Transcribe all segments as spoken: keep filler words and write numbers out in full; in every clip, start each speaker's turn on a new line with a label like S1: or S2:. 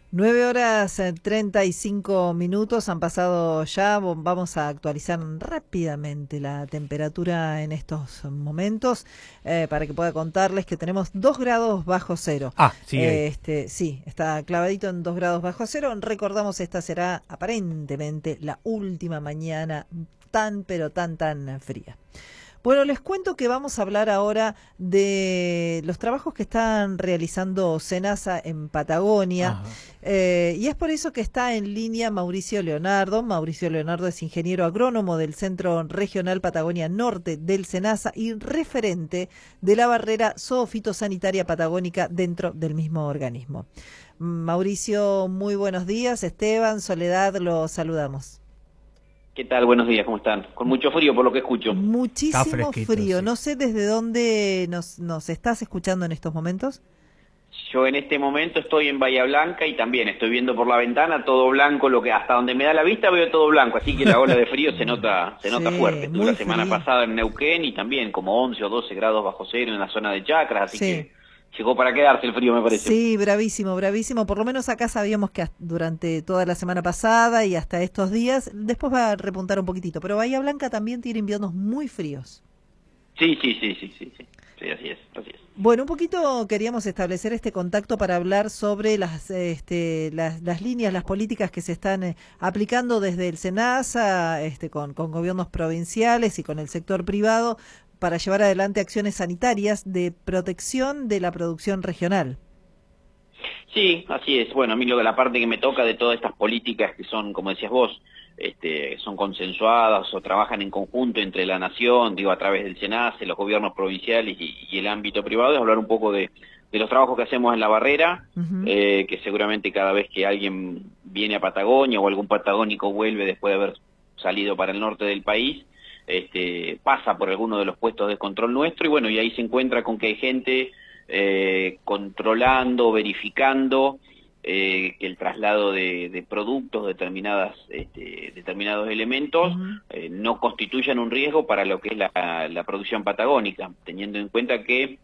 S1: Nueve horas eh, treinta y cinco minutos han pasado ya. Vo- Vamos a actualizar rápidamente la temperatura en estos momentos eh, para que pueda contarles que tenemos dos grados bajo cero.
S2: Ah, sigue ahí.
S1: Eh, este, sí, está clavadito en dos grados bajo cero. Recordamos, esta será aparentemente la última mañana tan, pero tan, tan fría. Bueno, les cuento que vamos a hablar ahora de los trabajos que están realizando SENASA en Patagonia,
S2: Ajá.
S1: eh, y es por eso que está en línea Mauricio Leonardo. Mauricio Leonardo es ingeniero agrónomo del Centro Regional Patagonia Norte del SENASA y referente de la barrera zoofitosanitaria patagónica dentro del mismo organismo. Mauricio, muy buenos días. Esteban, Soledad, los saludamos.
S3: ¿Qué tal? Buenos días, ¿cómo están? Con mucho frío por lo que escucho.
S2: Está
S1: Muchísimo
S2: fresquito,
S1: frío.
S2: sí.
S1: No sé desde dónde nos, nos estás escuchando en estos momentos.
S3: Yo en este momento estoy en Bahía Blanca y también estoy viendo por la ventana todo blanco, lo que hasta donde me da la vista veo todo blanco, así que la ola de frío se nota se nota fuerte.
S1: Sí,
S3: Estuve
S1: muy
S3: la semana
S1: frío.
S3: pasada en Neuquén y también como once o doce grados bajo cero en la zona de Chacras, así
S1: Sí,
S3: que llegó para quedarse el frío, me parece.
S1: sí, bravísimo, bravísimo. Por lo menos acá sabíamos que hasta- durante toda la semana pasada y hasta estos días, después va a repuntar un poquitito, pero Bahía Blanca también tiene inviernos muy fríos.
S3: Sí, sí, sí, sí, sí, sí, sí, así es, así es.
S1: Bueno, un poquito queríamos establecer este contacto para hablar sobre las, este, las, las líneas, las políticas que se están eh, aplicando desde el SENASA, este, con, con gobiernos provinciales y con el sector privado para llevar adelante acciones sanitarias de protección de la producción regional.
S3: Sí, así es. Bueno, a mí lo, la parte que me toca de todas estas políticas que son, como decías vos, este, son consensuadas o trabajan en conjunto entre la nación, digo, a través del SENACE, los gobiernos provinciales y, y el ámbito privado, es hablar un poco de, de los trabajos que hacemos en la barrera,
S1: Ujú,
S3: eh, que seguramente cada vez que alguien viene a Patagonia o algún patagónico vuelve después de haber salido para el norte del país, este, pasa por alguno de los puestos de control nuestro y bueno, y ahí se encuentra con que hay gente eh, controlando, verificando eh, que el traslado de, de productos, determinadas, este, determinados elementos,
S1: ujú,
S3: eh, no constituyan un riesgo para lo que es la, la producción patagónica, teniendo en cuenta que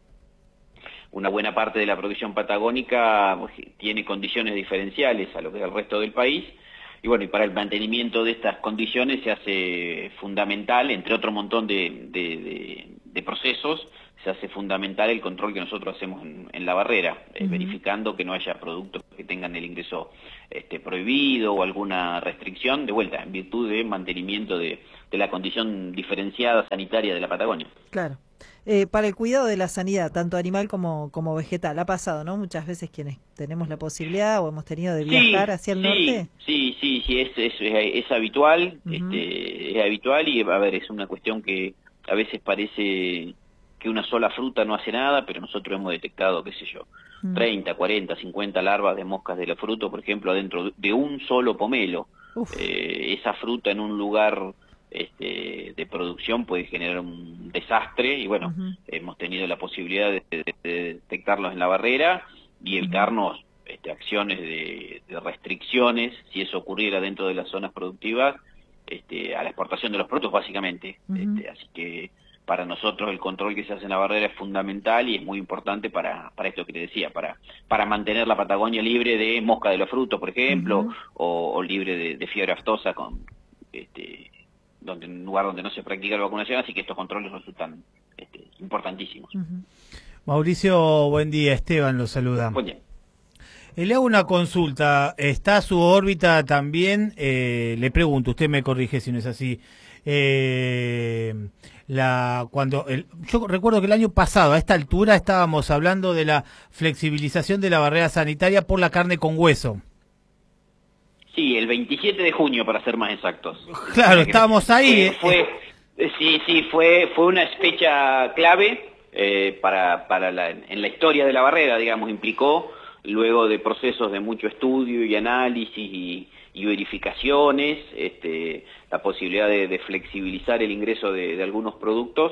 S3: una buena parte de la producción patagónica pues, tiene condiciones diferenciales a lo que es el resto del país, y bueno, y para el mantenimiento de estas condiciones se hace fundamental, entre otro montón de, de, de, de procesos, se hace fundamental el control que nosotros hacemos en, en la barrera, eh,
S1: ujú.
S3: verificando que no haya productos que tengan el ingreso este, prohibido o alguna restricción, de vuelta, en virtud de mantenimiento de, de la condición diferenciada sanitaria de la Patagonia.
S1: Claro. Eh, para el cuidado de la sanidad, tanto animal como, como vegetal, ha pasado, ¿no? Muchas veces quienes tenemos la posibilidad o hemos tenido de viajar
S3: Sí,
S1: hacia el
S3: sí,
S1: norte.
S3: sí, sí, sí, es, es, es, es habitual,
S1: Ujú,
S3: este, es habitual y a ver, es una cuestión que a veces parece que una sola fruta no hace nada, pero nosotros hemos detectado, qué sé yo,
S1: mm.
S3: treinta, cuarenta, cincuenta larvas de moscas de los frutos, por ejemplo, adentro de un solo pomelo.
S1: Uf.
S3: Eh, esa fruta en un lugar este, de producción puede generar un desastre y bueno,
S1: Ujú,
S3: hemos tenido la posibilidad de, de- de detectarlos en la barrera y
S1: ujú,
S3: evitarnos este, acciones de, de restricciones, si eso ocurriera dentro de las zonas productivas, este, a la exportación de los productos básicamente.
S1: ujú,
S3: Este, así que para nosotros el control que se hace en la barrera es fundamental y es muy importante para, para esto que te decía, para, para mantener la Patagonia libre de mosca de los frutos, por ejemplo,
S1: ujú.
S3: o, o libre de, de fiebre aftosa, con, este, donde, en un lugar donde no se practica la vacunación, así que estos controles resultan este, importantísimos.
S1: Ujú.
S2: Mauricio, buen día. Esteban lo saluda.
S3: Oye,
S2: Eh, Le hago una consulta. ¿Está su órbita también? Eh, le pregunto, usted me corrige si no es así. Eh, la cuando el, yo recuerdo que el año pasado a esta altura estábamos hablando de la flexibilización de la barrera sanitaria por la carne con hueso.
S3: sí, el veintisiete de junio, para ser más exactos.
S2: Claro,
S3: Tenía que-
S2: estábamos ahí.
S3: Fue,
S2: eh, eh,
S3: fue, eh, sí, sí, fue, fue una fecha clave eh, para, para la, en la historia de la barrera, digamos, implicó, luego de procesos de mucho estudio y análisis y, y verificaciones, este, la posibilidad de, de flexibilizar el ingreso de, de algunos productos.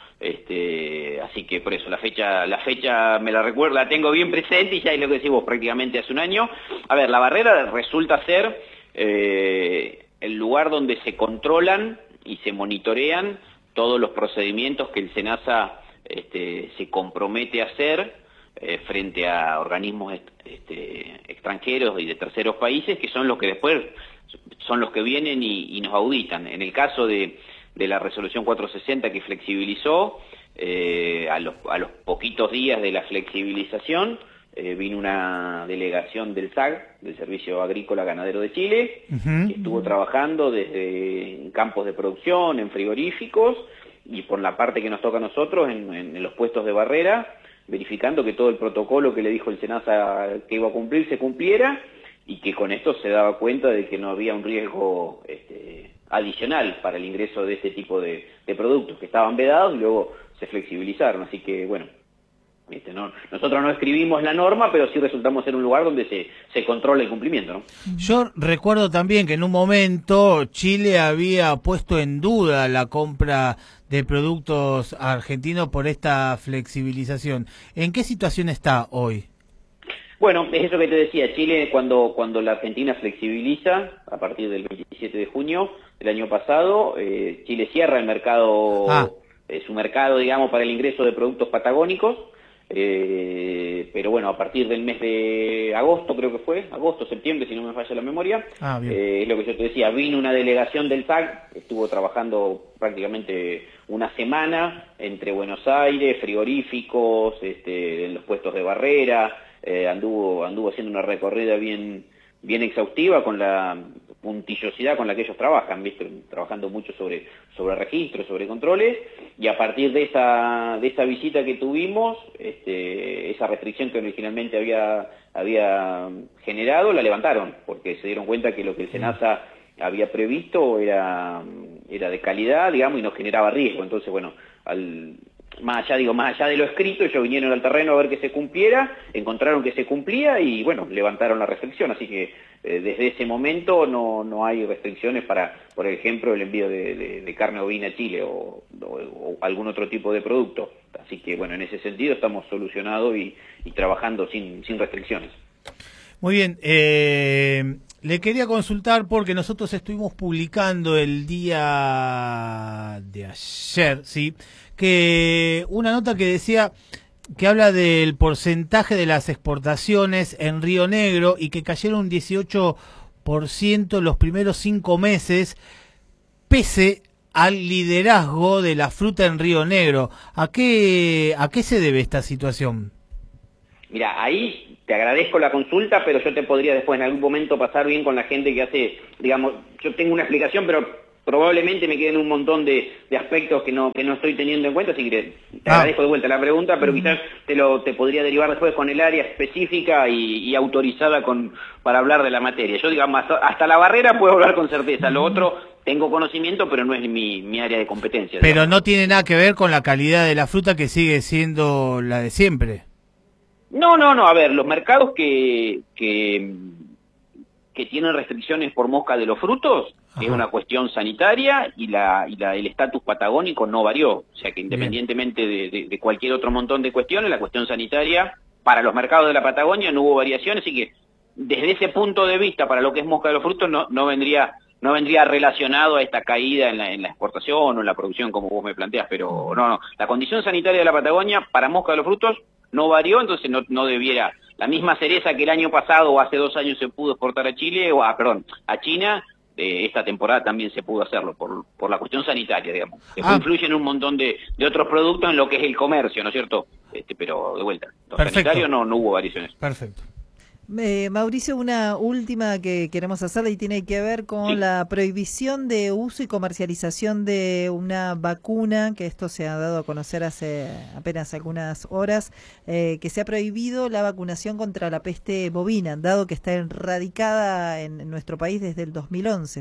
S3: Este, así que por eso la fecha, la fecha me la recuerdo, la tengo bien presente y ya es lo que decimos prácticamente hace un año. A ver, la barrera resulta ser eh, el lugar donde se controlan y se monitorean todos los procedimientos que el SENASA este, se compromete a hacer eh, frente a organismos este, extranjeros y de terceros países, que son los que después son los que vienen y, y nos auditan. En el caso de, de la resolución cuatrocientos sesenta que flexibilizó, eh, a, los, a los poquitos días de la flexibilización, eh, vino una delegación del S A G, del Servicio Agrícola Ganadero de Chile, uh-huh. que estuvo trabajando desde en campos de producción, en frigoríficos, y por la parte que nos toca a nosotros, en, en, en los puestos de barrera, verificando que todo el protocolo que le dijo el SENASA que iba a cumplir se cumpliera, y que con esto se daba cuenta de que no había un riesgo este, adicional para el ingreso de este tipo de, de productos que estaban vedados y luego se flexibilizaron. Así que, bueno, este, no, nosotros no escribimos la norma, pero sí resultamos en un lugar donde se, se controla el cumplimiento, ¿no?
S2: Yo recuerdo también que en un momento Chile había puesto en duda la compra de productos argentinos por esta flexibilización. ¿En qué situación está hoy?
S3: Bueno, es eso que te decía, Chile cuando cuando la Argentina flexibiliza, a partir del veintisiete de junio del año pasado, eh, Chile cierra el mercado, ah. eh, su mercado, digamos, para el ingreso de productos patagónicos, eh, pero bueno, a partir del mes de agosto, creo que fue, agosto, septiembre, si no me falla la memoria, ah, eh, es lo que yo te decía, vino una delegación del S A G, estuvo trabajando prácticamente una semana entre Buenos Aires, frigoríficos, este, en los puestos de barrera. Eh, anduvo anduvo haciendo una recorrida bien bien exhaustiva con la puntillosidad con la que ellos trabajan, ¿viste? Trabajando mucho sobre sobre registros, sobre controles, y a partir de esa de esa visita que tuvimos, este, esa restricción que originalmente había había generado la levantaron, porque se dieron cuenta que lo que el SENASA había previsto era era de calidad, digamos, y no generaba riesgo. Entonces, bueno, al más allá, digo, más allá de lo escrito, ellos vinieron al terreno a ver que se cumpliera, encontraron que se cumplía y, bueno, levantaron la restricción. Así que eh, desde ese momento no no hay restricciones para, por ejemplo, el envío de, de, de carne ovina a Chile o, o, o algún otro tipo de producto. Así que, bueno, en ese sentido estamos solucionados y, y trabajando sin, sin restricciones.
S2: Muy bien. Eh, le quería consultar porque nosotros estuvimos publicando el día de ayer, ¿sí?, que una nota que decía que habla del porcentaje de las exportaciones en Río Negro y que cayeron un dieciocho por ciento los primeros cinco meses, pese al liderazgo de la fruta en Río Negro. ¿A qué, a qué se debe esta situación?
S3: Mira, ahí te agradezco la consulta, pero yo te podría después en algún momento pasar bien con la gente que hace, digamos, yo tengo una explicación, pero probablemente me queden un montón de, de aspectos que no que no estoy teniendo en cuenta, así que te ah. agradezco de vuelta la pregunta, pero quizás te lo te podría derivar después con el área específica y, y autorizada con para hablar de la materia. Yo, digamos, hasta, hasta la barrera puedo hablar con certeza, lo otro tengo conocimiento, pero no es mi, mi área de competencia.
S2: Pero
S3: digamos.
S2: No tiene nada que ver con la calidad de la fruta, que sigue siendo la de siempre.
S3: No, no, no, a ver, los mercados que, que, que tienen restricciones por mosca de los frutos, ajá, es una cuestión sanitaria y la y la el estatus patagónico no varió. O sea que independientemente de, de, de cualquier otro montón de cuestiones, la cuestión sanitaria para los mercados de la Patagonia no hubo variaciones, así que desde ese punto de vista, para lo que es mosca de los frutos, no, no vendría no vendría relacionado a esta caída en la, en la exportación o en la producción, como vos me planteás, pero no, no. La condición sanitaria de la Patagonia para mosca de los frutos no varió, entonces no, no debiera, la misma cereza que el año pasado o hace dos años se pudo exportar a Chile, o a, perdón, a China, eh, esta temporada también se pudo hacerlo, por, por la cuestión sanitaria, digamos. Después ah. influyen un montón de, de otros productos en lo que es el comercio, ¿no es cierto? Este, pero de vuelta, lo sanitario no, no hubo variaciones.
S2: Perfecto.
S1: Eh, Mauricio, una última que queremos hacerle y tiene que ver con sí. la prohibición de uso y comercialización de una vacuna, que esto se ha dado a conocer hace apenas algunas horas, eh, que se ha prohibido la vacunación contra la peste bovina, dado que está erradicada en, en nuestro país desde el dos mil once.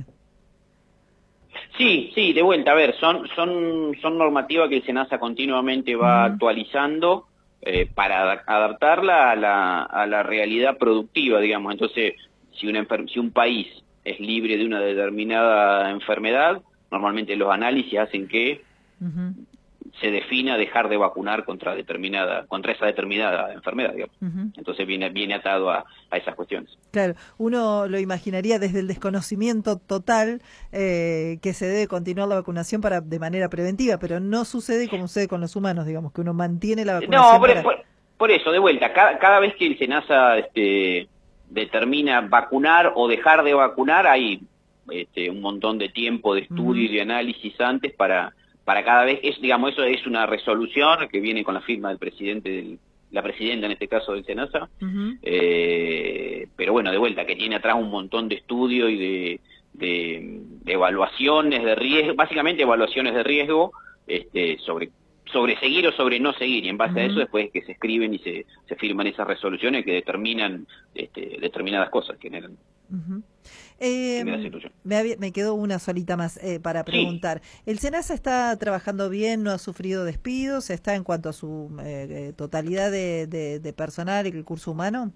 S3: Sí, sí, de vuelta, a ver, son son son normativas que el SENASA continuamente va uh-huh. actualizando, Eh, para adaptarla a la, a la realidad productiva, digamos. Entonces, si, una si un país es libre de una determinada enfermedad, normalmente los análisis hacen que uh-huh. se defina dejar de vacunar contra determinada contra esa determinada enfermedad, digamos. Uh-huh. Entonces viene viene atado a, a esas cuestiones.
S1: Claro, uno lo imaginaría desde el desconocimiento total eh, que se debe continuar la vacunación para de manera preventiva, pero no sucede como sucede con los humanos, digamos, que uno mantiene la vacunación.
S3: No, por,
S1: para...
S3: por, por eso, de vuelta, cada, cada vez que el SENASA este, determina vacunar o dejar de vacunar, hay este, un montón de tiempo de estudio uh-huh. y de análisis antes para, para cada vez, es, digamos, eso es una resolución que viene con la firma del presidente, del, la presidenta en este caso del SENASA, uh-huh. eh, pero bueno, de vuelta, que tiene atrás un montón de estudio y de, de, de evaluaciones de riesgo, básicamente evaluaciones de riesgo este, sobre sobre seguir o sobre no seguir, y en base uh-huh. a eso después que se escriben y se, se firman esas resoluciones que determinan este, determinadas cosas que generan. Uh-huh.
S1: eh, me, había, me quedó una solita más eh, para preguntar. Sí. ¿El SENASA está trabajando bien, no ha sufrido despidos, está en cuanto a su eh, totalidad de, de, de personal y el curso humano?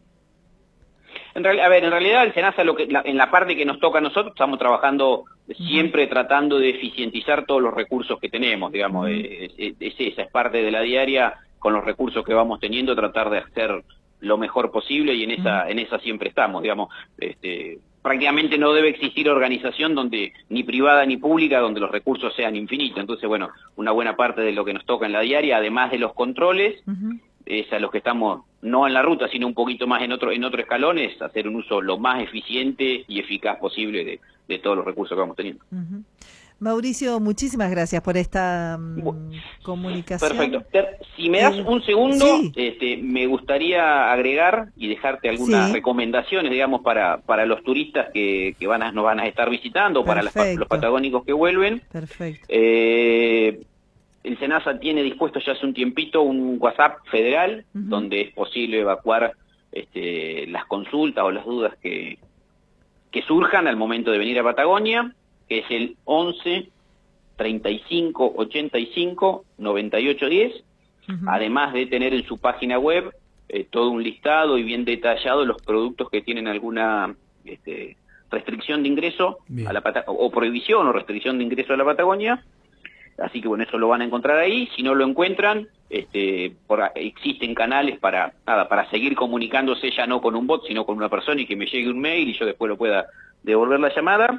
S3: En real, a ver, en realidad el SENASA, lo que, la, en la parte que nos toca a nosotros, estamos trabajando siempre uh-huh. tratando de eficientizar todos los recursos que tenemos, digamos, uh-huh. es, es, es esa, es parte de la diaria, con los recursos que vamos teniendo, tratar de hacer lo mejor posible, y en esa, uh-huh. en esa siempre estamos, digamos, este, prácticamente no debe existir organización donde, ni privada ni pública, donde los recursos sean infinitos. Entonces, bueno, una buena parte de lo que nos toca en la diaria, además de los controles, uh-huh. es a los que estamos no en la ruta, sino un poquito más en otro en otro escalón, es hacer un uso lo más eficiente y eficaz posible de, de todos los recursos que vamos teniendo.
S1: Uh-huh. Mauricio, muchísimas gracias por esta um, comunicación.
S3: Perfecto. Si me das eh, un segundo, sí. este, me gustaría agregar y dejarte algunas sí. recomendaciones, digamos, para para los turistas que, que van a, nos van a estar visitando, Perfecto. para las, los patagónicos que vuelven.
S1: Perfecto.
S3: Eh, El SENASA tiene dispuesto ya hace un tiempito un WhatsApp federal, uh-huh. donde es posible evacuar este, las consultas o las dudas que, que surjan al momento de venir a Patagonia, que es el once, treinta y cinco, ochenta y cinco, noventa y ocho, diez, uh-huh. además de tener en su página web eh, todo un listado y bien detallado los productos que tienen alguna este, restricción de ingreso bien. a la Pata- o prohibición o restricción de ingreso a la Patagonia. Así que bueno, eso lo van a encontrar ahí. Si no lo encuentran, este, por, existen canales para nada, para seguir comunicándose, ya no con un bot, sino con una persona, y que me llegue un mail y yo después lo pueda devolver la llamada.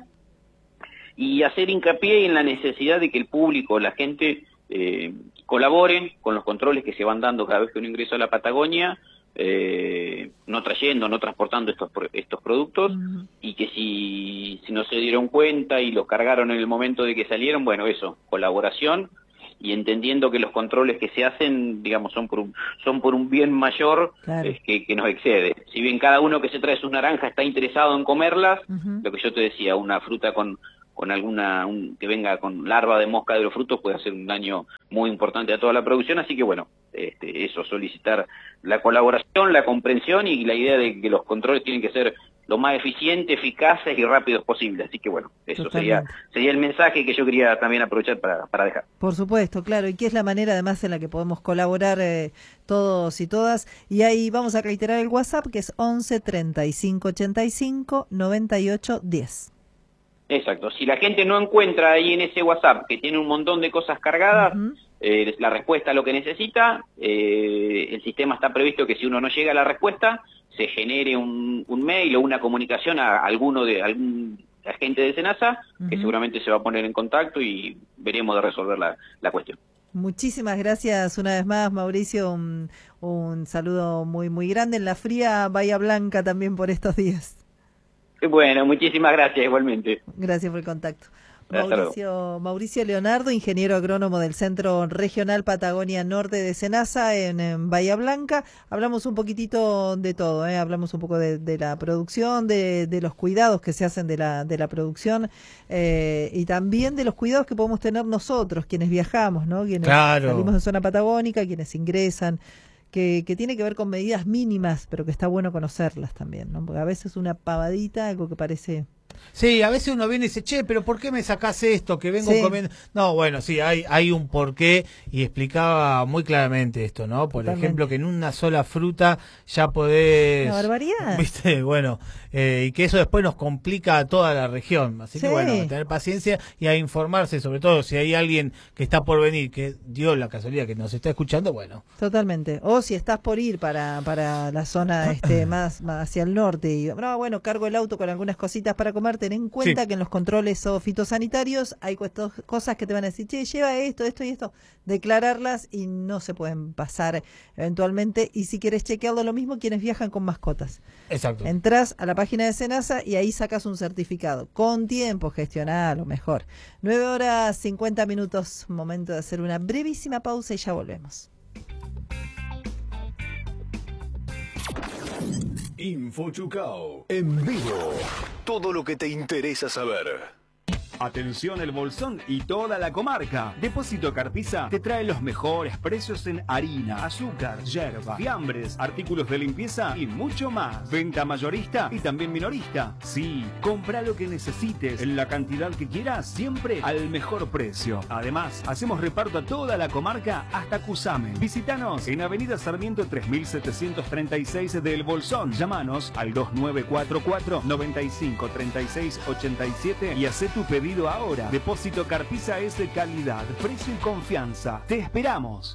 S3: Y hacer hincapié en la necesidad de que el público, la gente, eh, colaboren con los controles que se van dando cada vez que uno ingresa a la Patagonia, eh, no trayendo, no transportando estos estos productos, uh-huh. y que si, si no se dieron cuenta y los cargaron en el momento de que salieron, bueno, eso, colaboración, y entendiendo que los controles que se hacen, digamos, son por un, son por un bien mayor, claro. eh, que, que nos excede. Si bien cada uno que se trae sus naranjas está interesado en comerlas, uh-huh. lo que yo te decía, una fruta con con alguna, un, que venga con larva de mosca de los frutos puede hacer un daño muy importante a toda la producción, así que bueno, este, eso, solicitar la colaboración, la comprensión y la idea de que los controles tienen que ser lo más eficientes, eficaces y rápidos posible, así que bueno, eso sería sería el mensaje que yo quería también aprovechar para, para dejar.
S1: Por supuesto, claro, y que es la manera además en la que podemos colaborar eh, todos y todas, y ahí vamos a reiterar el WhatsApp, que es once, treinta y cinco, ochenta y cinco, noventa y ocho, diez.
S3: Exacto. Si la gente no encuentra ahí en ese WhatsApp, que tiene un montón de cosas cargadas, uh-huh. eh, la respuesta a lo que necesita, eh, el sistema está previsto que si uno no llega a la respuesta, se genere un, un mail o una comunicación a alguno de algún agente de SENASA, uh-huh. que seguramente se va a poner en contacto y veremos de resolver la, la cuestión.
S1: Muchísimas gracias una vez más, Mauricio. Un, un saludo muy, muy grande en la fría Bahía Blanca también por estos días.
S3: Bueno, muchísimas gracias, igualmente.
S1: Gracias por el contacto. Mauricio, Mauricio Leonardo, ingeniero agrónomo del Centro Regional Patagonia Norte de SENASA en, en Bahía Blanca. Hablamos un poquitito de todo, ¿eh? Hablamos un poco de, de la producción, de, de los cuidados que se hacen de la, de la producción, eh, y también de los cuidados que podemos tener nosotros, quienes viajamos, ¿no? Quienes
S2: claro.
S1: salimos de zona patagónica, quienes ingresan. Que, que tiene que ver con medidas mínimas, pero que está bueno conocerlas también, ¿no? Porque a veces una pavadita, algo que parece...
S2: Sí, a veces uno viene y dice, che, pero ¿por qué me sacás esto que vengo sí. comiendo? No, bueno, sí, hay hay un porqué, y explicaba muy claramente esto, ¿no? Por Totalmente. ejemplo, que en una sola fruta ya podés...
S1: Una barbaridad.
S2: ¿Viste? Bueno, eh, y que eso después nos complica a toda la región. Así sí. que bueno, a tener paciencia y a informarse, sobre todo si hay alguien que está por venir, que dio la casualidad que nos está escuchando, bueno.
S1: Totalmente. O si estás por ir para para la zona este más, más hacia el norte y, no, bueno, cargo el auto con algunas cositas para comer, comer, ten en cuenta
S2: Sí.
S1: que en los controles o fitosanitarios hay cuestos- cosas que te van a decir, che, lleva esto, esto y esto, declararlas y no se pueden pasar eventualmente. Y si quieres chequearlo, lo mismo quienes viajan con mascotas.
S2: Exacto.
S1: Entrás a la página de Senasa y ahí sacas un certificado. Con tiempo, gestionalo mejor. nueve horas cincuenta minutos, momento de hacer una brevísima pausa y ya volvemos.
S4: InfoChucao en vivo. Todo lo que te interesa saber.
S5: Atención El Bolsón y toda la comarca. Depósito Carpiza te trae los mejores precios en harina, azúcar, yerba, fiambres, artículos de limpieza y mucho más. Venta mayorista y también minorista. Sí, compra lo que necesites en la cantidad que quieras, siempre al mejor precio. Además, hacemos reparto a toda la comarca hasta Cusamen. Visítanos en Avenida Sarmiento tres mil setecientos treinta y seis de El Bolsón. Llámanos al dos nueve cuatro cuatro, nueve cinco, tres seis, ocho siete y haz tu pedido ahora. Depósito Carpiza es de calidad, precio y confianza. Te esperamos.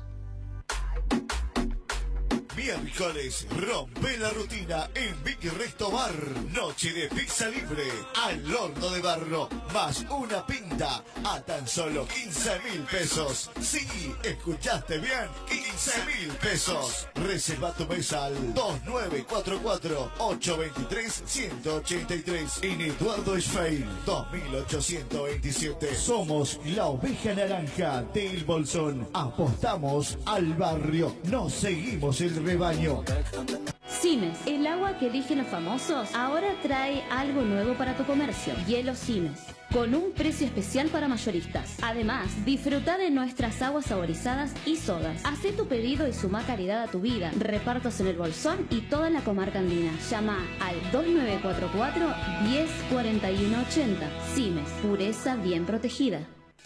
S6: Miércoles, rompe la rutina en Vicky Resto Bar. Noche de pizza libre al horno de barro, más una pinta a tan solo quince mil pesos. Sí, escuchaste bien, quince mil pesos. Reserva tu mesa al dos nueve cuatro cuatro, ocho dos tres, uno ocho tres. En Eduardo Schwein, dos mil ochocientos veintisiete. Somos la oveja naranja del Bolsón. Apostamos al barrio, nos seguimos el rebaño.
S7: Simes, el agua que eligen los famosos, ahora trae algo nuevo para tu comercio. Hielo Simes, con un precio especial para mayoristas. Además, disfruta de nuestras aguas saborizadas y sodas. Hacé tu pedido y suma calidad a tu vida. Repartos en El Bolsón y toda la comarca andina. Llama al dos nueve cuatro cuatro, diez, cuarenta y uno ochenta. Simes, pureza bien protegida.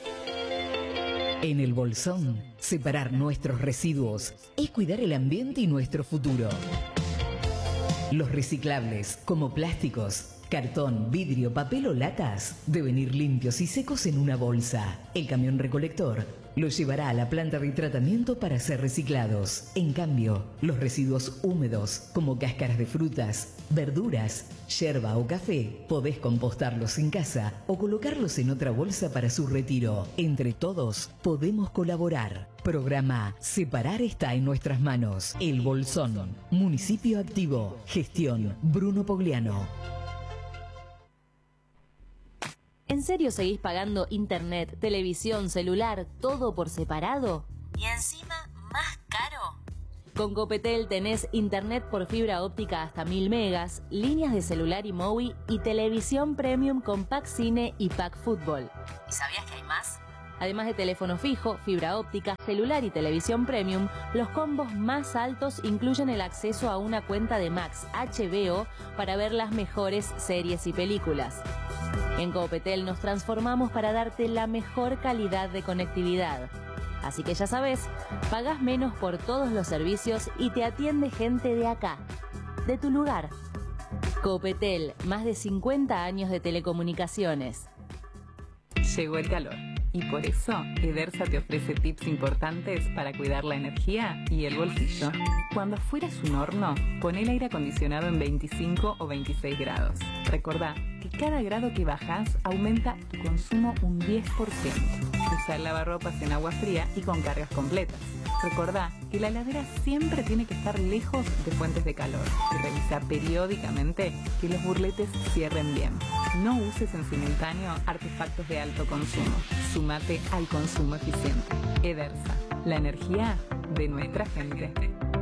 S8: En El Bolsón, separar nuestros residuos es cuidar el ambiente y nuestro futuro. Los reciclables, como plásticos, cartón, vidrio, papel o latas, deben ir limpios y secos en una bolsa. El camión recolector los llevará a la planta de tratamiento para ser reciclados. En cambio, los residuos húmedos, como cáscaras de frutas, verduras, yerba o café, podés compostarlos en casa o colocarlos en otra bolsa para su retiro. Entre todos, podemos colaborar. Programa Separar está en nuestras manos. El Bolsón, municipio activo. Gestión Bruno Pogliano.
S9: ¿En serio seguís pagando internet, televisión, celular, todo por separado? ¿Y encima más caro? Con Copetel tenés internet por fibra óptica hasta mil megas, líneas de celular y móvil y televisión premium con pack cine y pack fútbol. ¿Y sabías que hay más? Además de teléfono fijo, fibra óptica, celular y televisión premium, los combos más altos incluyen el acceso a una cuenta de Max H B O para ver las mejores series y películas. En Copetel nos transformamos para darte la mejor calidad de conectividad. Así que ya sabes, pagás menos por todos los servicios y te atiende gente de acá, de tu lugar. Copetel, más de cincuenta años de telecomunicaciones.
S10: Llegó el calor y por eso Edersa te ofrece tips importantes para cuidar la energía y el bolsillo. Cuando afuera es un horno, pon el aire acondicionado en veinticinco o veintiséis grados. Recordá que cada grado que bajas aumenta tu consumo un diez por ciento. Usa el lavarropas en agua fría y con cargas completas. Recordá que la heladera siempre tiene que estar lejos de fuentes de calor y revisa periódicamente que los burletes cierren bien. No uses en simultáneo artefactos de alto consumo. Súmate al consumo eficiente. Edersa, la energía de nuestra gente.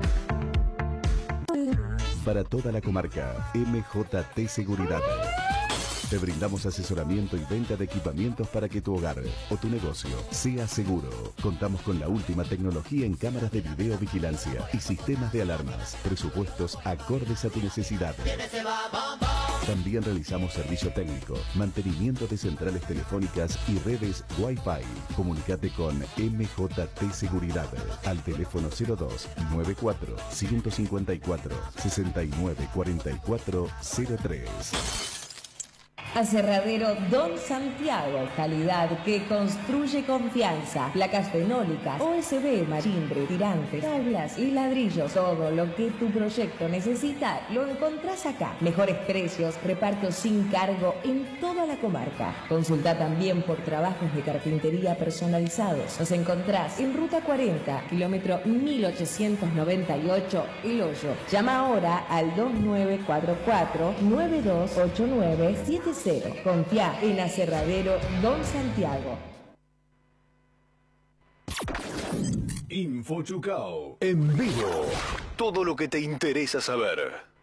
S4: Para toda la comarca, M J T Seguridad. Te brindamos asesoramiento y venta de equipamientos para que tu hogar o tu negocio sea seguro. Contamos con la última tecnología en cámaras de videovigilancia y sistemas de alarmas. Presupuestos acordes a tu necesidad. También realizamos servicio técnico, mantenimiento de centrales telefónicas y redes Wi-Fi. Comunicate con M J T Seguridad al teléfono cero dos, noventa y cuatro, ciento cincuenta y cuatro, sesenta y nueve cuarenta y cuatro cero tres.
S11: Aserradero Don Santiago, calidad que construye confianza. Placas fenólicas, O S B, marimbre, tirantes, tablas y ladrillos. Todo lo que tu proyecto necesita lo encontrás acá. Mejores precios, reparto sin cargo en toda la comarca. Consulta también por trabajos de carpintería personalizados. Nos encontrás en Ruta cuarenta, kilómetro mil ochocientos noventa y ocho, El Hoyo. Llama ahora al dos nueve cuatro cuatro, nueve dos ocho nueve siete cero. Confía en Aserradero Don Santiago.
S4: Info Chucao. En vivo. Todo lo que te interesa saber.